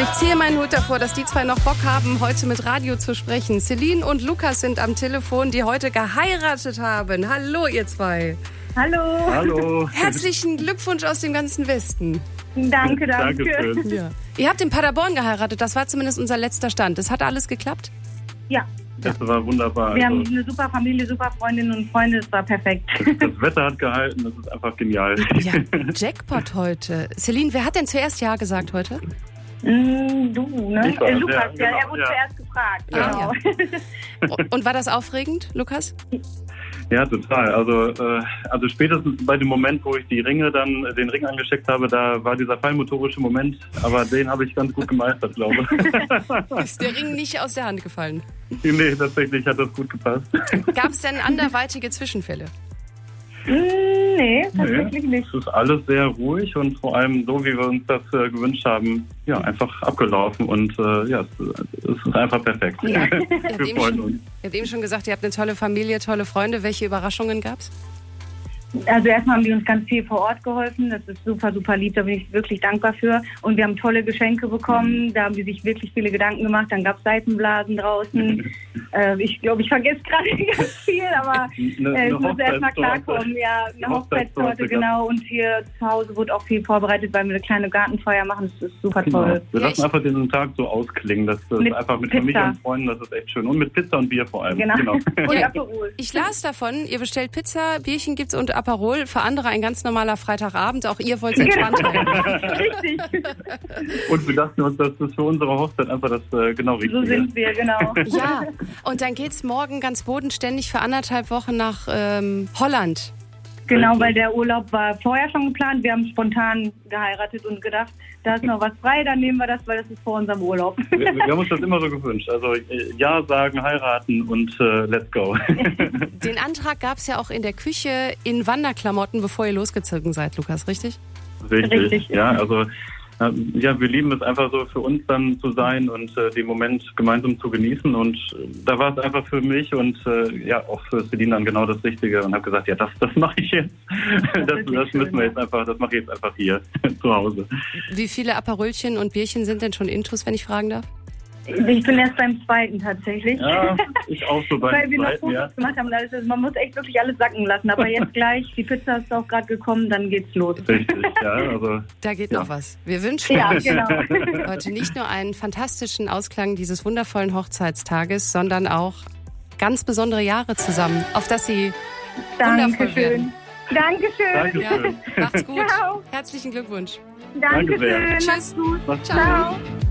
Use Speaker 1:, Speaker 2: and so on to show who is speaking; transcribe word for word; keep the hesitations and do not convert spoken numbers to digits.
Speaker 1: Also ich ziehe meinen Hut davor, dass die zwei noch Bock haben, heute mit Radio zu sprechen. Celine und Lukas sind am Telefon, die heute geheiratet haben. Hallo, ihr zwei.
Speaker 2: Hallo.
Speaker 3: Hallo.
Speaker 1: Herzlichen Glückwunsch aus dem ganzen Westen.
Speaker 2: Danke, danke.
Speaker 3: Dankeschön.
Speaker 1: Ja. Ihr habt in Paderborn geheiratet, das war zumindest unser letzter Stand. Das hat alles geklappt?
Speaker 2: Ja.
Speaker 3: Das war wunderbar.
Speaker 2: Wir
Speaker 3: also,
Speaker 2: haben eine super Familie, super Freundinnen und Freunde, es war perfekt.
Speaker 3: das, das Wetter hat gehalten, das ist einfach genial.
Speaker 1: Ja, Jackpot heute. Celine, wer hat denn zuerst Ja gesagt heute?
Speaker 2: Mm, du, ne?
Speaker 3: Ich war
Speaker 2: äh,
Speaker 3: das,
Speaker 2: Lukas,
Speaker 3: ja,
Speaker 2: ja,
Speaker 3: genau,
Speaker 2: er wurde
Speaker 3: ja.
Speaker 2: zuerst gefragt.
Speaker 1: Ja,
Speaker 2: Genau.
Speaker 1: Und- Und war das aufregend, Lukas?
Speaker 3: Ja, total. Also, äh, also spätestens bei dem Moment, wo ich die Ringe dann, den Ring angesteckt habe, da war dieser feinmotorische Moment, aber den habe ich ganz gut gemeistert, glaube ich.
Speaker 1: Ist der Ring nicht aus der Hand gefallen?
Speaker 3: Nee, tatsächlich hat das gut gepasst.
Speaker 1: Gab es denn anderweitige Zwischenfälle?
Speaker 2: Mm, nee, tatsächlich
Speaker 3: Nee,
Speaker 2: nicht.
Speaker 3: es ist alles sehr ruhig und vor allem so, wie wir uns das äh, gewünscht haben, ja, einfach abgelaufen und äh, ja, es, es ist einfach perfekt.
Speaker 1: Ja. Ihr habt
Speaker 3: Wir
Speaker 1: eben
Speaker 3: freuen
Speaker 1: schon-
Speaker 3: uns.
Speaker 1: Ihr habt eben schon gesagt, ihr habt eine tolle Familie, tolle Freunde. Welche Überraschungen gab's?
Speaker 2: Also erstmal haben die uns ganz viel vor Ort geholfen. Das ist super, super lieb. Da bin ich wirklich dankbar für. Und wir haben tolle Geschenke bekommen. Da haben die sich wirklich viele Gedanken gemacht. Dann gab es Seifenblasen draußen. äh, ich glaube, ich vergesse gerade ganz viel, aber
Speaker 3: Eine-
Speaker 2: äh, ich
Speaker 3: eine
Speaker 2: muss erstmal
Speaker 3: Hochzeitstorte.
Speaker 2: klarkommen. Ja, eine Hochzeitstorte,
Speaker 3: Hochzeitstorte,
Speaker 2: genau. Und hier zu Hause wird auch viel vorbereitet, weil wir eine kleine Gartenfeier machen. Das ist super
Speaker 3: Genau.
Speaker 2: toll.
Speaker 3: Wir
Speaker 1: Ja,
Speaker 3: lassen
Speaker 1: ich-
Speaker 3: einfach den Tag so ausklingen. Das ist
Speaker 2: Mit
Speaker 3: einfach mit
Speaker 2: Pizza.
Speaker 3: Familie und Freunden, das ist echt schön. Und mit Pizza und Bier vor allem.
Speaker 2: Genau. Und
Speaker 1: Ja,
Speaker 2: Aperol.
Speaker 1: Ich las davon, ihr bestellt Pizza, Bierchen gibt's und Aperol. Für andere ein ganz normaler Freitagabend. Auch ihr wollt entspannt halten.
Speaker 2: Richtig.
Speaker 3: Und wir dachten uns, das ist für unsere Hochzeit einfach das äh, genau Richtige.
Speaker 2: So sind wir, genau.
Speaker 1: Ja, und dann geht's morgen ganz bodenständig für anderthalb Wochen nach ähm, Holland.
Speaker 2: Genau, weil der Urlaub war vorher schon geplant. Wir haben spontan geheiratet und gedacht, da ist noch was frei, dann nehmen wir das, weil das ist vor unserem Urlaub.
Speaker 3: wir, wir haben uns das immer so gewünscht. Also äh, Ja sagen, heiraten und äh, let's go.
Speaker 1: Den Antrag gab's ja auch in der Küche in Wanderklamotten, bevor ihr losgezogen seid, Lukas, richtig?
Speaker 3: Richtig.
Speaker 2: Richtig.
Speaker 3: Ja, also äh, ja, wir lieben es einfach so für uns dann zu sein und äh, den Moment gemeinsam zu genießen. Und äh, da war es einfach für mich und äh, ja auch für Celine dann genau das Richtige und habe gesagt, ja, das, das mache ich jetzt. Das, das,
Speaker 2: wirklich
Speaker 3: das müssen
Speaker 2: schön,
Speaker 3: wir
Speaker 2: ja.
Speaker 3: jetzt einfach, das mache ich jetzt einfach hier zu Hause.
Speaker 1: Wie viele Aperolchen und Bierchen sind denn schon intus, wenn ich fragen darf?
Speaker 2: Ich bin erst beim zweiten tatsächlich.
Speaker 3: Ja, ich auch so beim
Speaker 2: Weil wir noch
Speaker 3: zweiten,
Speaker 2: Fotos
Speaker 3: ja.
Speaker 2: gemacht haben. und alles. Also man muss echt wirklich alles sacken lassen. Aber jetzt gleich, die Pizza ist auch gerade gekommen, dann geht's los.
Speaker 3: Richtig, ja, also
Speaker 1: Da geht
Speaker 3: Ja.
Speaker 1: noch was. Wir wünschen
Speaker 2: Ja,
Speaker 1: euch
Speaker 2: genau.
Speaker 1: heute nicht nur einen fantastischen Ausklang dieses wundervollen Hochzeitstages, sondern auch ganz besondere Jahre zusammen, auf dass sie wundervoll werden.
Speaker 2: Dankeschön. Dankeschön.
Speaker 1: Ja,
Speaker 3: Dankeschön.
Speaker 1: macht's gut.
Speaker 2: Ciao.
Speaker 1: Herzlichen Glückwunsch.
Speaker 3: Danke sehr.
Speaker 2: Dankeschön.
Speaker 1: Tschüss.
Speaker 2: Mach's gut.
Speaker 3: Macht's
Speaker 1: Ciao.
Speaker 2: Ciao.